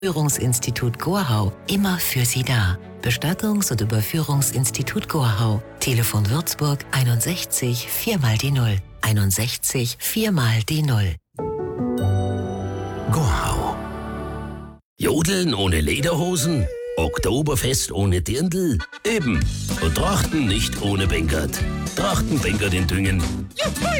Überführungsinstitut Gorhau, immer für Sie da. Bestattungs- und Überführungsinstitut Gorhau. Telefon Würzburg 61 4 mal die 0. 61 4 mal die 0. Gorhau. Jodeln ohne Lederhosen? Oktoberfest ohne Dirndl? Eben. Und Trachten nicht ohne Bengert. Trachtenbengert in Düngen.